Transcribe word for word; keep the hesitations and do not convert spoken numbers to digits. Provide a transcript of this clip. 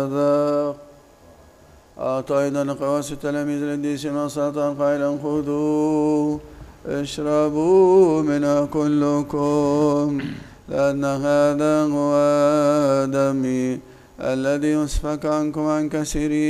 هذا أعطى أيضا قواس التلاميذ القديسين وسلطان قائلا خذوا اشربوا منها كلكم لأن هذا هو دمي الذي يسفك عنكم عن كثيرين